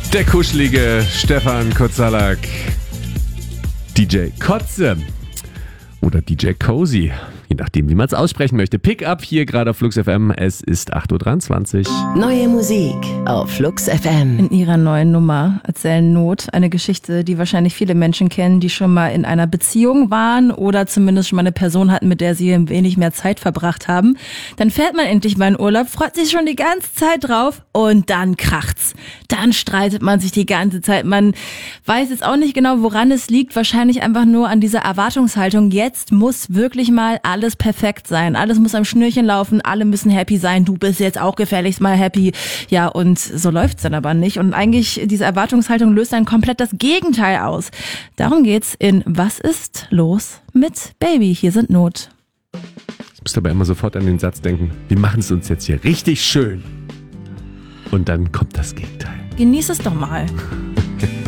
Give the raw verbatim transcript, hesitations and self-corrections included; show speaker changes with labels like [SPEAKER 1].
[SPEAKER 1] Der kuschelige Stefan Kozelak, D J Kotze oder D J Cozy, je nachdem, wie man es aussprechen möchte. Pick up hier gerade auf Flux F M. Es ist acht Uhr dreiundzwanzig.
[SPEAKER 2] Neue Musik auf Flux F M.
[SPEAKER 3] In ihrer neuen Nummer erzählen Not eine Geschichte, die wahrscheinlich viele Menschen kennen, die schon mal in einer Beziehung waren oder zumindest schon mal eine Person hatten, mit der sie ein wenig mehr Zeit verbracht haben. Dann fährt man endlich mal in Urlaub, freut sich schon die ganze Zeit drauf und dann kracht's. Dann streitet man sich die ganze Zeit. Man weiß jetzt auch nicht genau, woran es liegt. Wahrscheinlich einfach nur an dieser Erwartungshaltung. Jetzt muss wirklich mal alles Alles perfekt sein, alles muss am Schnürchen laufen, alle müssen happy sein, du bist jetzt auch gefälligst mal happy. Ja, und so läuft's dann aber nicht. Und eigentlich, diese Erwartungshaltung löst dann komplett das Gegenteil aus. Darum geht's in Was ist los mit Baby? Hier sind Not.
[SPEAKER 1] Ich muss aber immer sofort an den Satz denken, wir machen es uns jetzt hier richtig schön. Und dann kommt das Gegenteil.
[SPEAKER 3] Genieß es doch mal.